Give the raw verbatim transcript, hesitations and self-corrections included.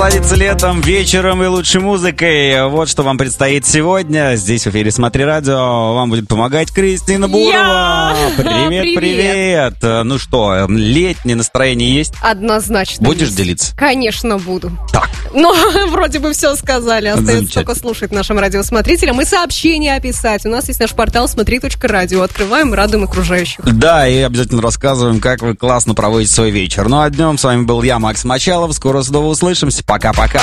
насладиться летом, вечером и лучшей музыкой. Вот что вам предстоит сегодня. Здесь в эфире «Смотри радио». Вам будет помогать Кристина Бурова. Привет, привет, привет. Ну что, летнее настроение есть? Однозначно. Будешь есть. делиться? Конечно, буду. Так. Ну, вроде бы все сказали. Остается только слушать нашим радиосмотрителям и сообщения описать. У нас есть наш портал смотри точка радио. Открываем, радуем окружающих. Да, и обязательно рассказываем, как вы классно проводите свой вечер. Ну а днем с вами был я, Макс Мочалов. Скоро снова услышимся. Пока-пока.